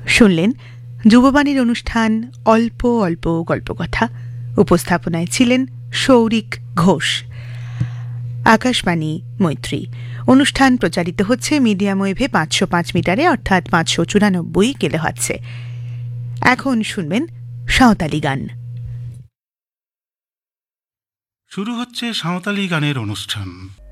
শুনলেন যুববাণীর অনুষ্ঠান অল্প অল্প গল্পকথা। উপস্থাপনায় ছিলেন সৌরিক ঘোষ। আকাশবাণী মৈত্রী। অনুষ্ঠান প্রচারিত হচ্ছে মিডিয়াম ওয়েভে 505 মিটারে, অর্থাৎ 594 কিলোহার্টজে। এখন শুনবেন সাঁওতালি গান। শুরু হচ্ছে সাঁওতালি গানের অনুষ্ঠান।